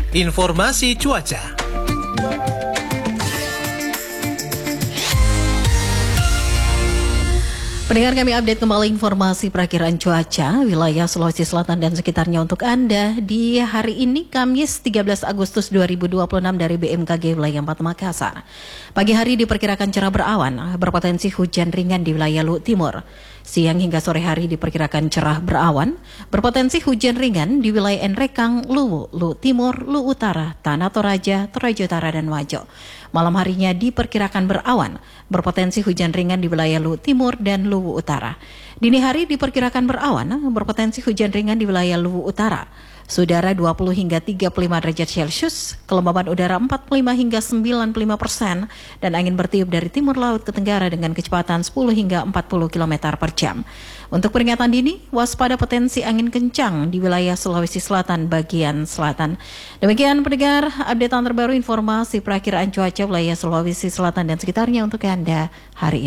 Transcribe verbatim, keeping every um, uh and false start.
Informasi cuaca. Pendengar, kami update kembali informasi perakiraan cuaca wilayah Sulawesi Selatan dan sekitarnya untuk Anda di hari ini Kamis tiga belas Agustus dua ribu dua puluh enam dari B M K G Wilayah empat Makassar. Pagi hari diperkirakan cerah berawan, berpotensi hujan ringan di wilayah Luwu Timur. Siang hingga sore hari diperkirakan cerah berawan, berpotensi hujan ringan di wilayah Enrekang, Luwu, Luwu Timur, Luwu Utara, Tanah Toraja, Toraja Utara, dan Wajo. Malam harinya diperkirakan berawan, berpotensi hujan ringan di wilayah Luwu Timur dan Luwu Utara. Dini hari diperkirakan berawan, berpotensi hujan ringan di wilayah Luwu Utara. Saudara dua puluh hingga tiga puluh lima derajat Celcius, kelembaban udara empat puluh lima hingga sembilan puluh lima persen, dan angin bertiup dari timur laut ke tenggara dengan kecepatan sepuluh hingga empat puluh kilometer per jam. Untuk peringatan dini, waspada potensi angin kencang di wilayah Sulawesi Selatan bagian selatan. Demikian pendengar, update terbaru informasi perakiraan cuaca wilayah Sulawesi Selatan dan sekitarnya untuk Anda hari ini.